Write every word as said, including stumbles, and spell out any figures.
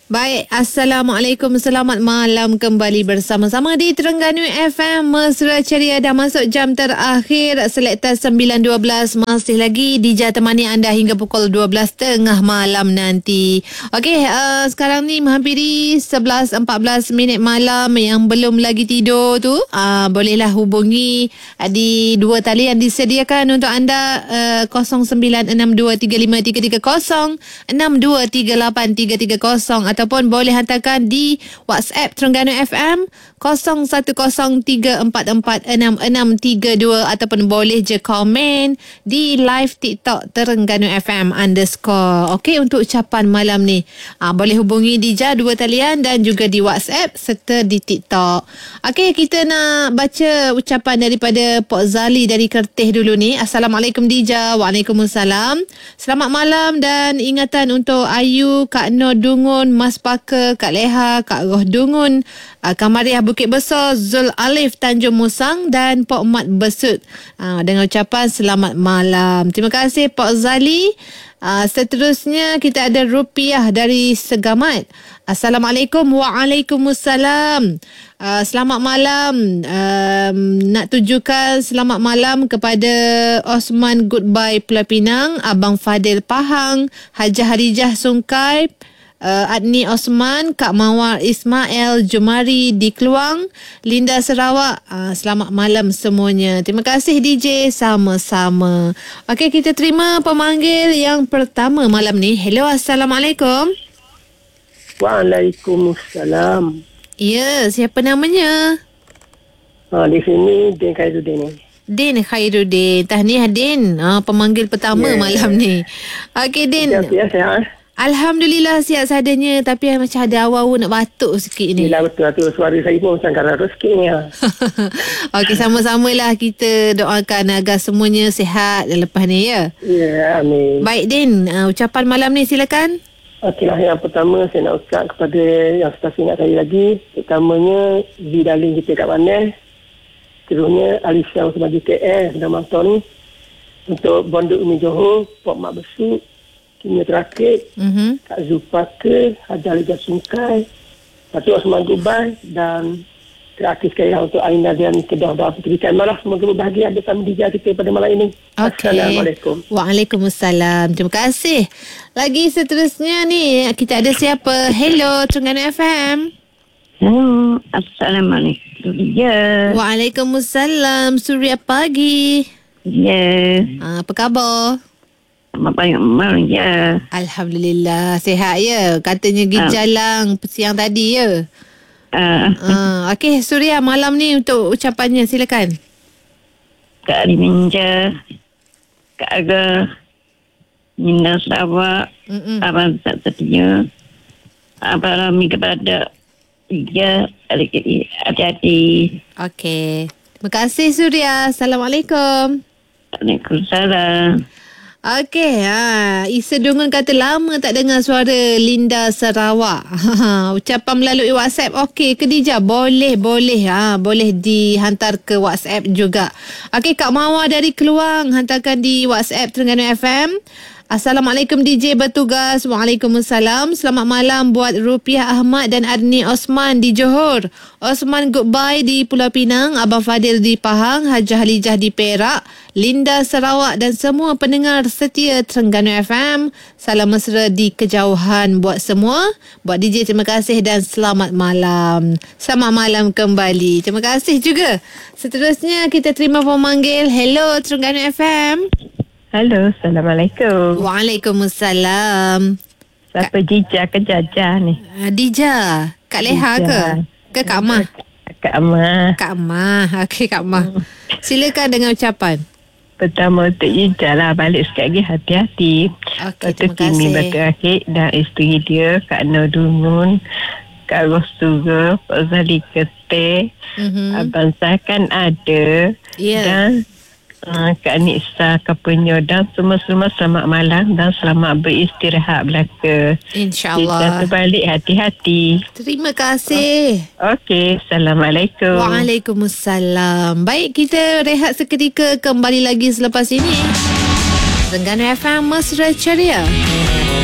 Baik, Assalamualaikum. Selamat malam kembali bersama-sama di Terengganu F M. Mesra Ceria dah masuk jam terakhir. Selekta sembilan dua belas masih lagi Dija temani anda hingga pukul dua belas tengah malam nanti. Okey, uh, sekarang ni menghampiri sebelas empat belas minit malam. Yang belum lagi tidur tu, uh, bolehlah hubungi uh, di dua talian disediakan untuk anda, uh, kosong sembilan enam dua tiga lima tiga tiga kosong, enam dua tiga lapan tiga tiga kosong, ataupun boleh hantarkan di WhatsApp Terengganu F M kosong satu kosong tiga empat empat enam enam tiga dua, ataupun boleh je komen di live TikTok Terengganu F M underscore. Okey, untuk ucapan malam ni aa, boleh hubungi Dija dua talian dan juga di WhatsApp serta di TikTok. Okey, kita nak baca ucapan daripada Pok Zali dari Kertih dulu ni. Assalamualaikum Dija. Waalaikumsalam. Selamat malam dan ingatan untuk Ayu, Kak Nur Dungun, Mas Paka, Kak Leha, Kak Roh Dungun, uh, Kak Mariah Bukit Besar, Zul Alif Tanjung Musang dan Pok Mat Besut, uh, dengan ucapan selamat malam. Terima kasih Pok Zali. Uh, seterusnya kita ada Rupiah dari Segamat. Assalamualaikum. Waalaikumsalam. Uh, selamat malam. Um, nak tujukan selamat malam kepada Osman Goodbye Pulau Pinang, Abang Fadil Pahang, Hajah Harijah Sungkai, Uh, Adni Osman, Kak Mawar Ismail, Jumari di Keluang, Linda Sarawak. Uh, selamat malam semuanya. Terima kasih D J. Sama-sama. Okey, kita terima pemanggil yang pertama malam ni. Hello, Assalamualaikum. Waalaikumsalam. Ya, siapa namanya? Ha, di sini Din Khairuddin. Din Khairuddin. Tahniah Din. Uh, pemanggil pertama yeah. malam ni. Okey Din. Ya, sihat. Alhamdulillah sihat seadanya. Tapi macam ada awal-awal nak batuk sikit ni. Yelah, betul tu. Suara saya pun macam karara sikit ni. Okey, sama-samalah kita doakan agar semuanya sihat lepas ni ya. Ya, amin. Baik Din, uh, ucapan malam ni silakan. Okeylah, yang pertama saya nak ucap kepada yang staf ingat saya lagi. Pertamanya Zidalin kita kat mana. Terusnya Alisha sebagai K L sedang mantau ni. Untuk Bondok Umi Johor, Pok Mak Besut, Kimia Terakit, mm-hmm. Kak Zulpaka, Hajar Harijah Sungkai, Datuk Osman Goodbye, dan terakhir sekali untuk Aina dan Kedah Doa Petrikan. Malah semoga berbahagia bersama Dija kita pada malam ini. Okay. Assalamualaikum. Waalaikumsalam. Terima kasih. Lagi seterusnya ni kita ada siapa? Hello Terengganu F M. Hello. Assalamualaikum. Ya. Waalaikumsalam. Suria pagi. Ya. Ha, apa khabar? Apa yang malam ya. Alhamdulillah sihat ya. Katanya pergi uh. jalan siang tadi ya. Uh. Uh, Okey Suria, malam ni untuk ucapannya silakan. Kak Ali Minja, Kak Aga, Ninda Sarawak, Mm-mm. Abang tak setia, Abang Rami kepada Tiga, hati-hati. Okey. Terima kasih Suria. Assalamualaikum. Waalaikumsalam. Okey, ha, Isa Dungun kata lama tak dengar suara Linda Sarawak. Ha, ucapan melalui WhatsApp okey ke Dija? Boleh, boleh. Ha, boleh dihantar ke WhatsApp juga. Okey, Kak Mawar dari Keluang hantarkan di WhatsApp Terengganu F M. Assalamualaikum D J bertugas. Waalaikumsalam. Selamat malam buat Rupiah Ahmad dan Adni Osman di Johor, Osman Goodbye di Pulau Pinang, Abang Fadil di Pahang, Hajah Halijah di Perak, Linda Sarawak dan semua pendengar setia Terengganu F M. Salam mesra di kejauhan buat semua. Buat D J terima kasih dan selamat malam. Selamat malam kembali. Terima kasih juga. Seterusnya kita terima pemanggil. Hello Terengganu F M. Halo, Assalamualaikum. Waalaikumsalam. Siapa Kak... Dija ke Jajah ni? Uh, Dija. Kak Leha ke? Ke Kak Mah? Kak Mah. Kak Mah. Okey, Kak Mah. Hmm. Silakan dengan ucapan. Pertama untuk Dija lah, balik sekali lagi hati-hati. Okey, terima kasih. Kimi Batu Akhir dan isteri dia, Kak Nur Dungun, Kak Rosuga, Pak Zali Kertih, mm-hmm. Abang Zah kan ada. Yeah. Dan Uh, Kak Nisa Kapunyo dan semua-semua selamat malam dan selamat beristirahat belaka. InsyaAllah. Kita terbalik hati-hati. Terima kasih. Okey, Assalamualaikum. Waalaikumsalam. Baik, kita rehat seketika, kembali lagi selepas ini. Terengganu F M Mesra Ceria.